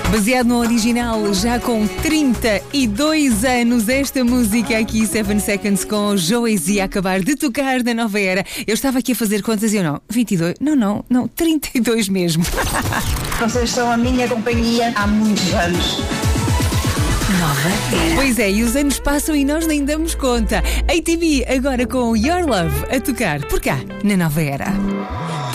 Baseado no original, já com 32 anos, esta música aqui, 7 Seconds, com Joezy, a acabar de tocar na Nova Era. Eu estava aqui a fazer contas e eu não, 22, não, 32 mesmo. Vocês são a minha companhia há muitos anos. Nova Era. Pois é, e os anos passam e nós nem damos conta. ATV agora com Your Love a tocar por cá, na Nova Era.